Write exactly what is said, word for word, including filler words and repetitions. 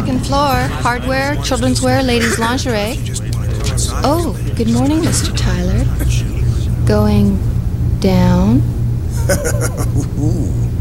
second floor. Hardware, children's wear, ladies' lingerie. Oh, good morning, Mister Tyler. Going down? Ooh.